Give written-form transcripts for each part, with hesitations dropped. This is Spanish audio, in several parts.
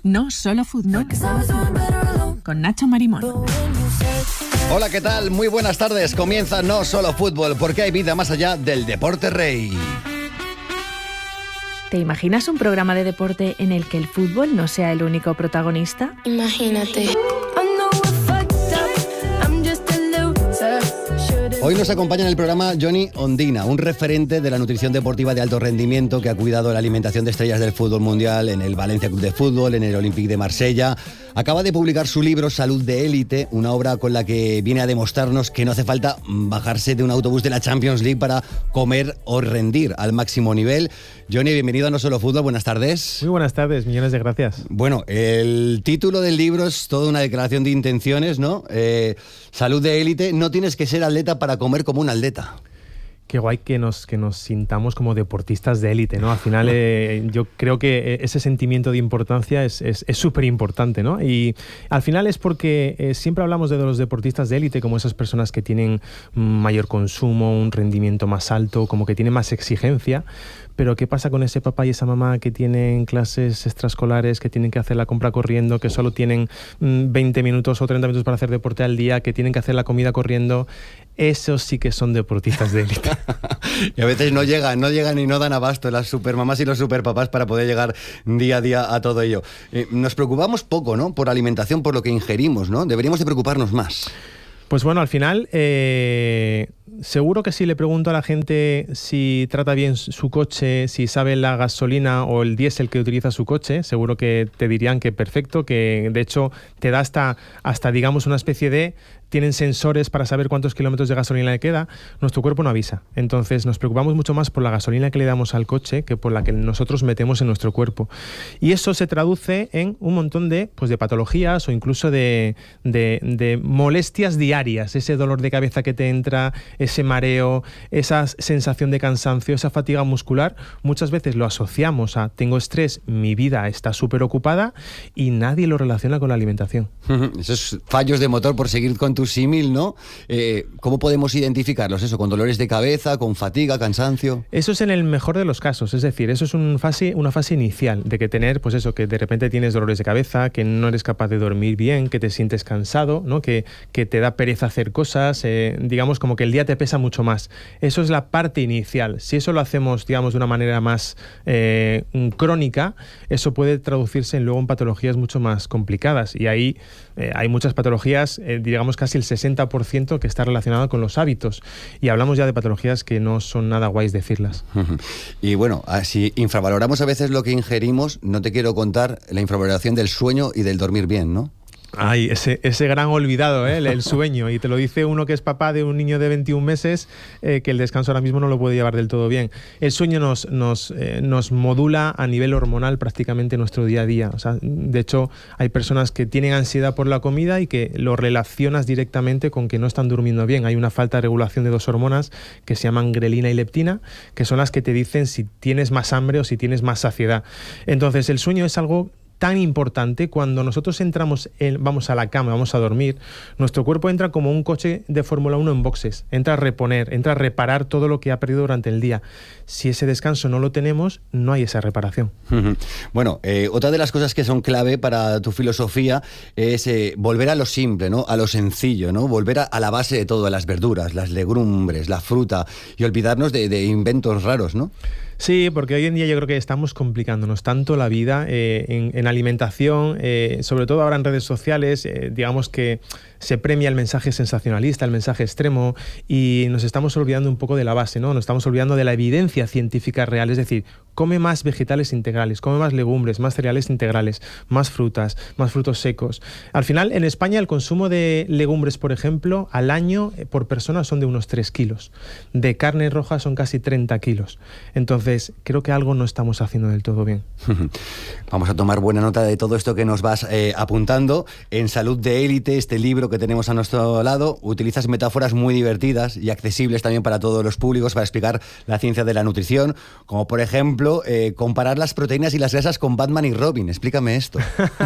No Solo Fútbol, con Nacho Marimón. Hola, ¿qué tal? Muy buenas tardes. Comienza No Solo Fútbol, porque hay vida más allá del deporte rey. ¿Te imaginas un programa de deporte en el que el fútbol no sea el único protagonista? Imagínate. Hoy nos acompaña en el programa Johnny Ondina, un referente de la nutrición deportiva de alto rendimiento que ha cuidado la alimentación de estrellas del fútbol mundial en el Valencia Club de Fútbol, en el Olympique de Marsella. Acaba de publicar su libro Salud de Élite, una obra con la que viene a demostrarnos que no hace falta bajarse de un autobús de la Champions League para comer o rendir al máximo nivel. Johnny, bienvenido a No Solo Fútbol, buenas tardes. Muy buenas tardes, millones de gracias. Bueno, el título del libro es toda una declaración de intenciones, ¿no? Salud de Élite, no tienes que ser atleta para comer como un atleta. Qué guay que nos sintamos como deportistas de élite, ¿no? Al final yo creo que ese sentimiento de importancia es súper importante, ¿no? Y al final es porque siempre hablamos de los deportistas de élite como esas personas que tienen mayor consumo, un rendimiento más alto, como que tienen más exigencia. Pero ¿qué pasa con ese papá y esa mamá que tienen clases extraescolares, que tienen que hacer la compra corriendo, que solo tienen 20 minutos o 30 minutos para hacer deporte al día, que tienen que hacer la comida corriendo? Esos sí que son deportistas de élite. Y a veces no llegan y no dan abasto las supermamás y los superpapás para poder llegar día a día a todo ello. Nos preocupamos poco, ¿no? Por alimentación, por lo que ingerimos, ¿no? Deberíamos de preocuparnos más. Pues bueno, al final, seguro que si le pregunto a la gente si trata bien su coche, si sabe la gasolina o el diésel que utiliza su coche, seguro que te dirían que perfecto, que de hecho te da hasta digamos una especie de... Tienen sensores para saber cuántos kilómetros de gasolina le queda. Nuestro cuerpo no avisa. Entonces nos preocupamos mucho más por la gasolina que le damos al coche que por la que nosotros metemos en nuestro cuerpo. Y eso se traduce en un montón de patologías o incluso de molestias diarias. Ese dolor de cabeza que te entra, ese mareo, esa sensación de cansancio, esa fatiga muscular. Muchas veces lo asociamos a tengo estrés, mi vida está súper ocupada y nadie lo relaciona con la alimentación. Esos fallos de motor, por seguir con tu símil, ¿no? ¿Cómo podemos identificarlos? Eso, con dolores de cabeza, con fatiga, cansancio. Eso es en el mejor de los casos, es decir, eso es una fase inicial de que tener, pues eso, que de repente tienes dolores de cabeza, que no eres capaz de dormir bien, que te sientes cansado, ¿no? Que te da pereza hacer cosas, digamos como que el día te pesa mucho más. Eso es la parte inicial. Si eso lo hacemos, digamos, de una manera más crónica, eso puede traducirse luego en patologías mucho más complicadas y ahí hay muchas patologías, digamos casi el 60% que está relacionado con los hábitos y hablamos ya de patologías que no son nada guays decirlas. Y bueno, si infravaloramos a veces lo que ingerimos, no te quiero contar la infravaloración del sueño y del dormir bien, ¿no? Ay, ese gran olvidado, el sueño. Y te lo dice uno que es papá de un niño de 21 meses, que el descanso ahora mismo no lo puede llevar del todo bien. El sueño nos modula a nivel hormonal prácticamente nuestro día a día. O sea, de hecho, hay personas que tienen ansiedad por la comida y que lo relacionas directamente con que no están durmiendo bien. Hay una falta de regulación de dos hormonas que se llaman grelina y leptina, que son las que te dicen si tienes más hambre o si tienes más saciedad. Entonces, el sueño es algo tan importante. Cuando nosotros vamos a la cama, vamos a dormir, nuestro cuerpo entra como un coche de Fórmula 1 en boxes, entra a reponer, entra a reparar todo lo que ha perdido durante el día. Si ese descanso no lo tenemos, no hay esa reparación. Bueno, otra de las cosas que son clave para tu filosofía es volver a lo simple, ¿no? A lo sencillo, ¿no? Volver a la base de todo, a las verduras, las legumbres, la fruta y olvidarnos de inventos raros, ¿no? Sí, porque hoy en día yo creo que estamos complicándonos tanto la vida en alimentación, sobre todo ahora en redes sociales, digamos que se premia el mensaje sensacionalista, el mensaje extremo, y nos estamos olvidando un poco de la base, ¿no? Nos estamos olvidando de la evidencia científica real, es decir, come más vegetales integrales, come más legumbres, más cereales integrales, más frutas, más frutos secos. Al final, en España el consumo de legumbres, por ejemplo, al año por persona son de unos 3 kilos. De carne roja son casi 30 kilos. Entonces, creo que algo no estamos haciendo del todo bien. Vamos a tomar buena nota de todo esto que nos vas apuntando. En Salud de Élite, este libro que tenemos a nuestro lado, utilizas metáforas muy divertidas y accesibles también para todos los públicos para explicar la ciencia de la nutrición, como por ejemplo ejemplo, comparar las proteínas y las grasas con Batman y Robin. Explícame esto.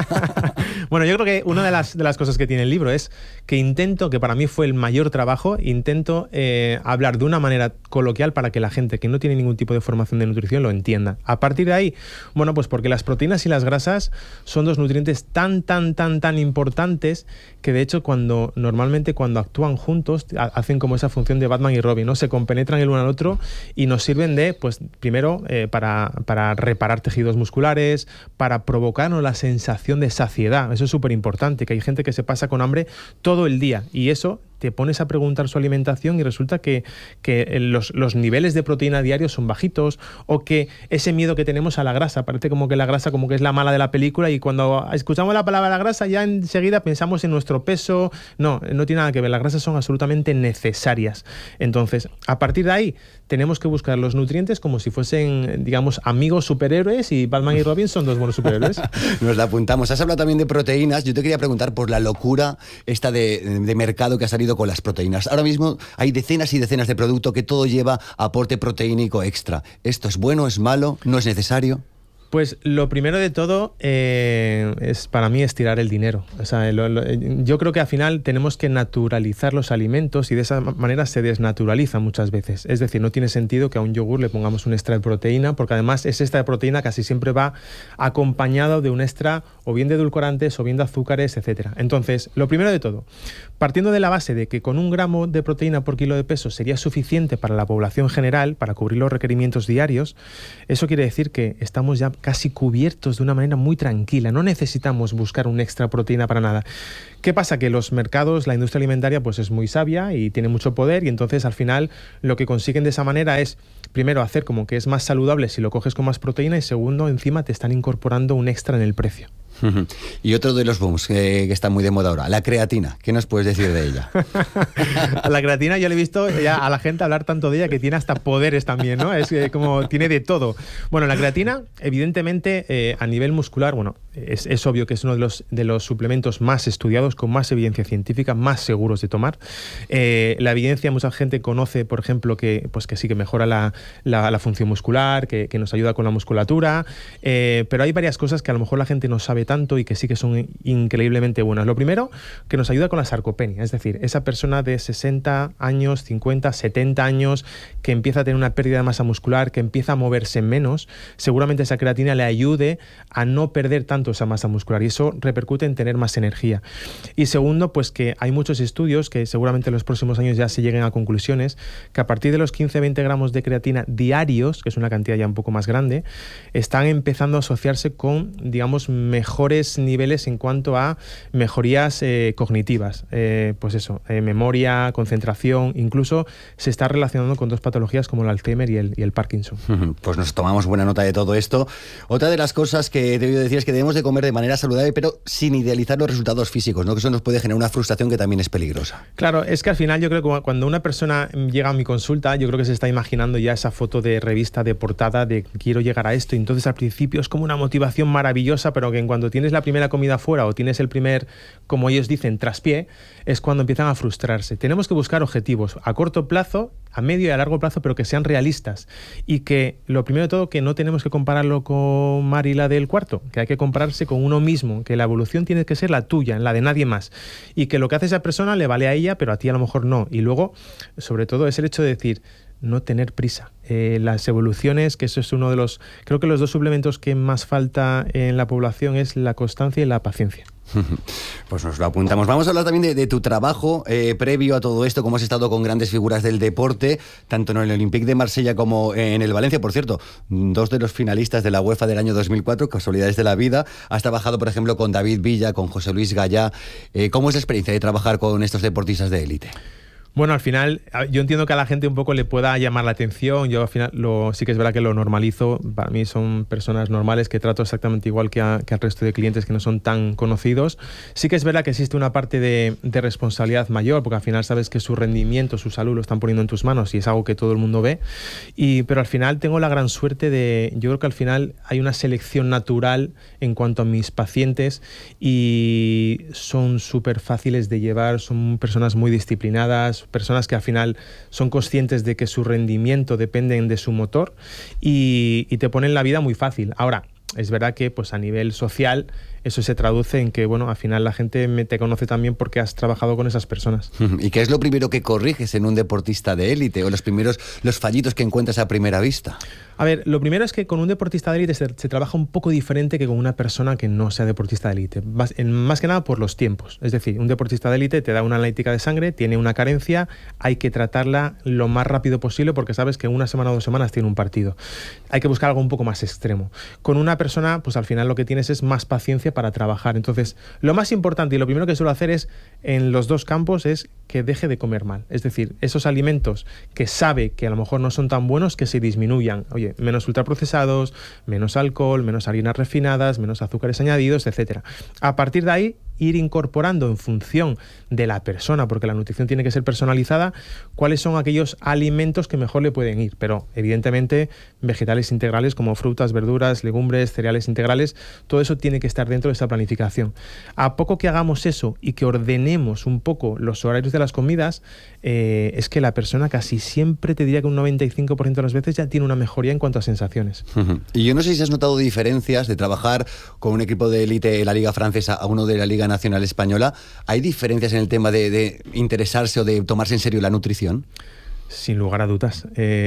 Bueno, yo creo que una de las cosas que tiene el libro es que que para mí fue el mayor trabajo, intento hablar de una manera coloquial para que la gente que no tiene ningún tipo de formación de nutrición lo entienda. A partir de ahí, bueno, pues porque las proteínas y las grasas son dos nutrientes tan importantes que de hecho normalmente cuando actúan juntos hacen como esa función de Batman y Robin, ¿no? Se compenetran el uno al otro y nos sirven de, pues primero, para reparar tejidos musculares, para provocarnos la sensación de saciedad. Eso es súper importante, que hay gente que se pasa con hambre todo el día y eso te pones a preguntar su alimentación y resulta que los niveles de proteína diarios son bajitos, o que ese miedo que tenemos a la grasa, parece como que la grasa como que es la mala de la película, y cuando escuchamos la palabra grasa ya enseguida pensamos en nuestro peso. No tiene nada que ver, las grasas son absolutamente necesarias. Entonces, a partir de ahí tenemos que buscar los nutrientes como si fuesen, digamos, amigos superhéroes, y Batman y Robin son dos buenos superhéroes. Nos la apuntamos. Has hablado también de proteínas. Yo te quería preguntar por la locura esta de mercado que ha salido con las proteínas. Ahora mismo hay decenas y decenas de productos que todo lleva aporte proteínico extra. ¿Esto es bueno, es malo, no es necesario? Pues lo primero de todo para mí es tirar el dinero. O sea, yo creo que al final tenemos que naturalizar los alimentos y de esa manera se desnaturalizan muchas veces. Es decir, no tiene sentido que a un yogur le pongamos un extra de proteína, porque además ese extra de proteína casi siempre va acompañado de un extra o bien de edulcorantes o bien de azúcares, etcétera. Entonces, lo primero de todo, partiendo de la base de que con 1 gramo de proteína por kilo de peso sería suficiente para la población general, para cubrir los requerimientos diarios, eso quiere decir que estamos ya casi cubiertos de una manera muy tranquila. No necesitamos buscar un extra proteína para nada. ¿Qué pasa? Que los mercados, la industria alimentaria, pues es muy sabia y tiene mucho poder, y entonces al final lo que consiguen de esa manera es, primero, hacer como que es más saludable si lo coges con más proteína, y segundo, encima te están incorporando un extra en el precio. Y otro de los booms que está muy de moda ahora, la creatina. ¿Qué nos puedes decir de ella? La creatina, yo le he visto ya a la gente hablar tanto de ella que tiene hasta poderes también, ¿no? Es como tiene de todo. Bueno, la creatina, evidentemente, a nivel muscular, bueno, es obvio que es uno de los suplementos más estudiados, con más evidencia científica, más seguros de tomar. La evidencia, mucha gente conoce, por ejemplo, que sí que mejora la función muscular, que nos ayuda con la musculatura, pero hay varias cosas que a lo mejor la gente no sabe tanto y que sí que son increíblemente buenas. Lo primero, que nos ayuda con la sarcopenia, es decir, esa persona de 60 años, 50, 70 años que empieza a tener una pérdida de masa muscular, que empieza a moverse menos, seguramente esa creatina le ayude a no perder tanto esa masa muscular, y eso repercute en tener más energía. Y segundo, pues que hay muchos estudios que seguramente en los próximos años ya se lleguen a conclusiones que a partir de los 15-20 gramos de creatina diarios, que es una cantidad ya un poco más grande, están empezando a asociarse con, digamos, mejores niveles en cuanto a mejorías cognitivas, pues eso, memoria, concentración, incluso se está relacionando con 2 patologías como el Alzheimer y el Parkinson. Pues nos tomamos buena nota de todo esto. Otra de las cosas que te voy a decir es que debemos de comer de manera saludable, pero sin idealizar los resultados físicos, ¿no? Que eso nos puede generar una frustración que también es peligrosa. Claro, es que al final yo creo que cuando una persona llega a mi consulta, yo creo que se está imaginando ya esa foto de revista de portada de quiero llegar a esto, y entonces al principio es como una motivación maravillosa, pero que en cuando tienes la primera comida fuera o tienes el primer, como ellos dicen, traspié, es cuando empiezan a frustrarse. Tenemos que buscar objetivos a corto plazo, a medio y a largo plazo, pero que sean realistas, y que lo primero de todo, que no tenemos que compararlo con Mari, la del cuarto, que hay que compararse con uno mismo, que la evolución tiene que ser la tuya, la de nadie más, y que lo que hace esa persona le vale a ella, pero a ti a lo mejor no. Y luego, sobre todo, es el hecho de decir, no tener prisa. Las evoluciones, que eso es uno de los... Creo que los 2 suplementos que más falta en la población es la constancia y la paciencia. Pues nos lo apuntamos. Vamos a hablar también de tu trabajo previo a todo esto, cómo has estado con grandes figuras del deporte, tanto en el Olympique de Marsella como en el Valencia. Por cierto, 2 de los finalistas de la UEFA del año 2004, casualidades de la vida. Has trabajado, por ejemplo, con David Villa, con José Luis Gallá. ¿Cómo es la experiencia de trabajar con estos deportistas de élite? Bueno, al final, yo entiendo que a la gente un poco le pueda llamar la atención. Yo al final sí que es verdad que lo normalizo. Para mí son personas normales que trato exactamente igual que al resto de clientes que no son tan conocidos. Sí que es verdad que existe una parte de responsabilidad mayor, porque al final sabes que su rendimiento, su salud lo están poniendo en tus manos y es algo que todo el mundo ve. Pero al final tengo la gran suerte de... Yo creo que al final hay una selección natural en cuanto a mis pacientes y son súper fáciles de llevar, son personas muy disciplinadas, personas que al final son conscientes de que su rendimiento depende de su motor y te ponen la vida muy fácil. Ahora, es verdad que pues a nivel social eso se traduce en que, bueno, al final la gente te conoce también porque has trabajado con esas personas. ¿Y qué es lo primero que corriges en un deportista de élite o los fallitos que encuentras a primera vista? A ver, lo primero es que con un deportista de élite se trabaja un poco diferente que con una persona que no sea deportista de élite. Más que nada por los tiempos. Es decir, un deportista de élite te da una analítica de sangre, tiene una carencia, hay que tratarla lo más rápido posible porque sabes que una semana o 2 semanas tiene un partido. Hay que buscar algo un poco más extremo. Con una persona, pues al final lo que tienes es más paciencia para trabajar. Entonces, lo más importante y lo primero que suelo hacer es, en los 2 campos, es que deje de comer mal. Es decir, esos alimentos que sabe que a lo mejor no son tan buenos, que se disminuyan. Oye, menos ultraprocesados, menos alcohol, menos harinas refinadas, menos azúcares añadidos, etcétera. A partir de ahí, ir incorporando en función de la persona, porque la nutrición tiene que ser personalizada, cuáles son aquellos alimentos que mejor le pueden ir. Pero, evidentemente, vegetales integrales como frutas, verduras, legumbres, cereales integrales, todo eso tiene que estar dentro de esa planificación. A poco que hagamos eso y que ordenemos un poco los horarios de las comidas, es que la persona casi siempre, te diría que un 95% de las veces, ya tiene una mejoría en cuanto a sensaciones. Y yo no sé si has notado diferencias de trabajar con un equipo de élite en la Liga Francesa a uno de la Liga Nacional Española. ¿Hay diferencias en el tema de interesarse o de tomarse en serio la nutrición? Sin lugar a dudas.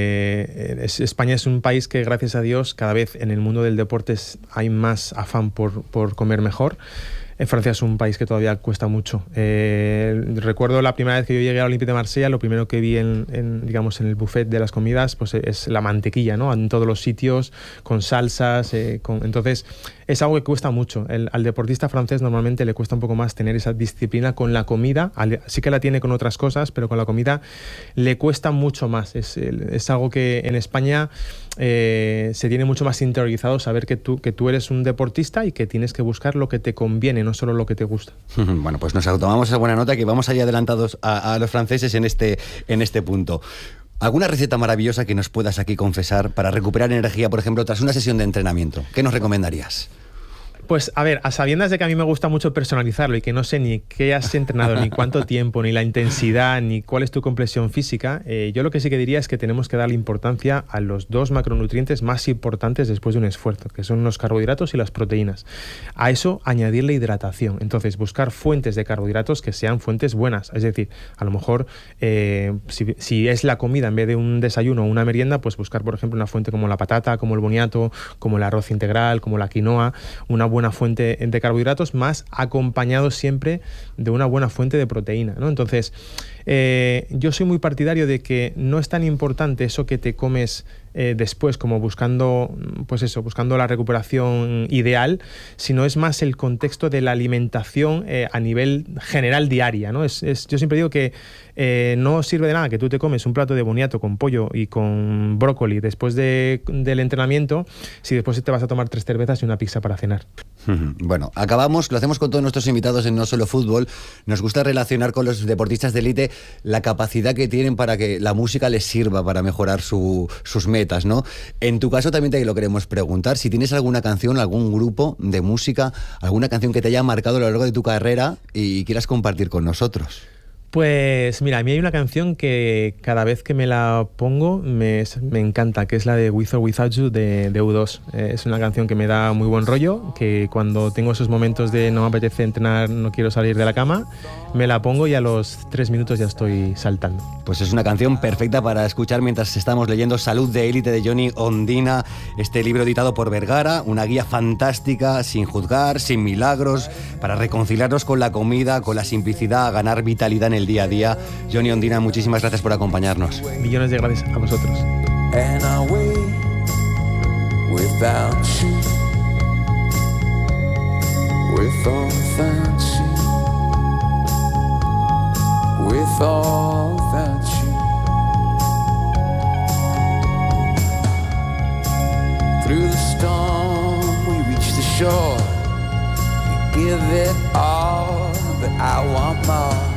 España es un país que, gracias a Dios, cada vez en el mundo del deporte hay más afán por comer mejor. Francia es un país que todavía cuesta mucho. Recuerdo la primera vez que yo llegué al Olympique de Marsella, lo primero que vi en el buffet de las comidas, pues es la mantequilla, ¿no? En todos los sitios, con salsas. Entonces, es algo que cuesta mucho. Al deportista francés normalmente le cuesta un poco más tener esa disciplina con la comida. Sí que la tiene con otras cosas, pero con la comida le cuesta mucho más. Es algo que en España se tiene mucho más interiorizado, saber que tú eres un deportista y que tienes que buscar lo que te conviene, no solo lo que te gusta. Bueno, pues nos tomamos esa buena nota, que vamos allá adelantados a los franceses en este punto. ¿Alguna receta maravillosa que nos puedas aquí confesar para recuperar energía, por ejemplo, tras una sesión de entrenamiento? ¿Qué nos recomendarías? Pues a ver, a sabiendas de que a mí me gusta mucho personalizarlo y que no sé ni qué has entrenado, ni cuánto tiempo, ni la intensidad, ni cuál es tu complexión física, yo lo que sí que diría es que tenemos que darle importancia a los 2 macronutrientes más importantes después de un esfuerzo, que son los carbohidratos y las proteínas. A eso añadirle hidratación. Entonces, buscar fuentes de carbohidratos que sean fuentes buenas. Es decir, a lo mejor si es la comida en vez de un desayuno o una merienda, pues buscar, por ejemplo, una fuente como la patata, como el boniato, como el arroz integral, como la quinoa, una buena fuente de carbohidratos, más acompañado siempre de una buena fuente de proteína, ¿no? Entonces, yo soy muy partidario de que no es tan importante eso que te comes después, como buscando la recuperación ideal, sino es más el contexto de la alimentación a nivel general diaria, ¿no? Yo siempre digo que no sirve de nada que tú te comes un plato de boniato con pollo y con brócoli después del entrenamiento si después te vas a tomar 3 cervezas y una pizza para cenar. Bueno, acabamos, lo hacemos con todos nuestros invitados en No Solo Fútbol. Nos gusta relacionar con los deportistas de élite la capacidad que tienen para que la música les sirva para mejorar sus metas, ¿no? En tu caso también te lo queremos preguntar, si tienes alguna canción, algún grupo de música, alguna canción que te haya marcado a lo largo de tu carrera y quieras compartir con nosotros. Pues mira, a mí hay una canción que cada vez que me la pongo me encanta, que es la de With or Without You de U2. Es una canción que me da muy buen rollo, que cuando tengo esos momentos de no me apetece entrenar, no quiero salir de la cama, me la pongo y a los 3 minutos ya estoy saltando. Pues es una canción perfecta para escuchar mientras estamos leyendo Salud de Élite de Johnny Ondina, este libro editado por Vergara, una guía fantástica, sin juzgar, sin milagros, para reconciliarnos con la comida, con la simplicidad, ganar vitalidad en el día a día. Johnny Ondina, muchísimas gracias por acompañarnos. Millones de gracias a vosotros. And I wait without you, with all without you, with all without you. Through the storm we reach the shore, we give it all, but I want more.